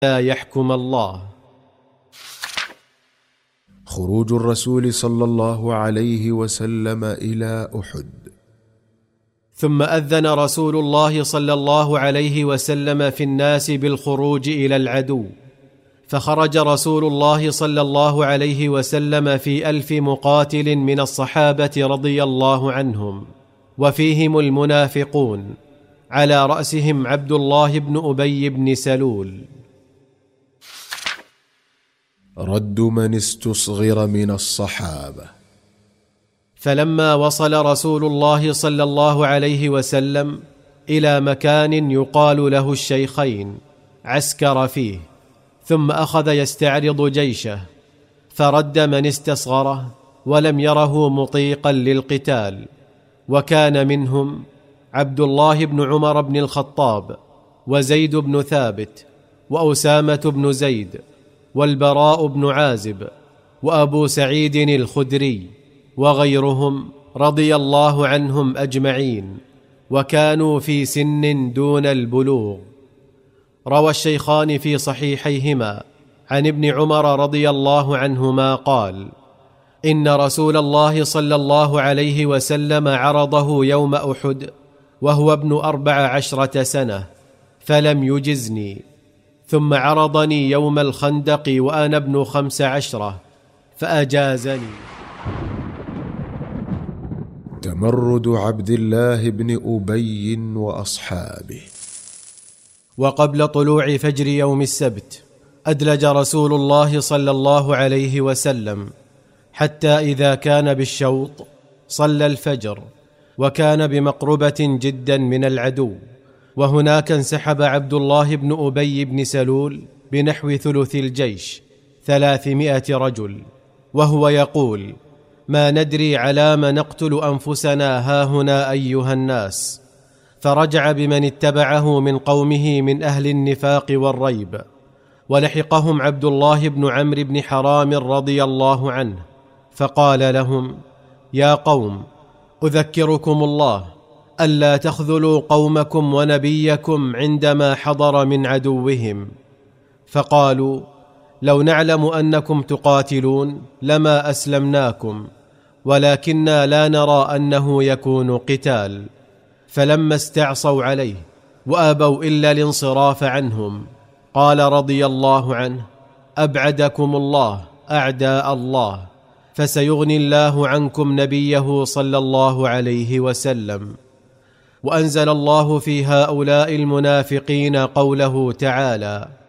يحكم الله. خروج الرسول صلى الله عليه وسلم إلى أحد. ثم أذن رسول الله صلى الله عليه وسلم في الناس بالخروج إلى العدو، فخرج رسول الله صلى الله عليه وسلم في 1000 مقاتل من الصحابة رضي الله عنهم، وفيهم المنافقون، على رأسهم عبد الله بن أبي بن سلول. رد من استصغر من الصحابة. فلما وصل رسول الله صلى الله عليه وسلم إلى مكان يقال له الشيخين عسكر فيه، ثم أخذ يستعرض جيشه، فرد من استصغره ولم يره مطيقا للقتال، وكان منهم عبد الله بن عمر بن الخطاب، وزيد بن ثابت، وأسامة بن زيد، والبراء بن عازب، وأبو سعيد الخدري، وغيرهم رضي الله عنهم أجمعين، وكانوا في سن دون البلوغ. روى الشيخان في صحيحيهما عن ابن عمر رضي الله عنهما قال: إن رسول الله صلى الله عليه وسلم عرضه يوم أحد وهو ابن 14 سنة فلم يجزني، ثم عرضني يوم الخندق وأنا ابن 15 فأجازني. تمرد عبد الله بن أبي وأصحابه. وقبل طلوع فجر يوم السبت أدلج رسول الله صلى الله عليه وسلم، حتى إذا كان بالشوط صلى الفجر، وكان بمقربة جدا من العدو، وهناك انسحب عبد الله بن أبي بن سلول بنحو ثلث الجيش 300 رجل، وهو يقول: ما ندري على ما نقتل أنفسنا هاهنا أيها الناس. فرجع بمن اتبعه من قومه من أهل النفاق والريب، ولحقهم عبد الله بن عمرو بن حرام رضي الله عنه، فقال لهم: يا قوم، أذكركم الله ألا تخذلوا قومكم ونبيكم عندما حضر من عدوهم. فقالوا: لو نعلم أنكم تقاتلون لما أسلمناكم، ولكننا لا نرى أنه يكون قتال. فلما استعصوا عليه وأبوا إلا الانصراف عنهم، قال رضي الله عنه: أبعدكم الله أعداء الله، فسيغني الله عنكم نبيه صلى الله عليه وسلم. وأنزل الله في هؤلاء المنافقين قوله تعالى: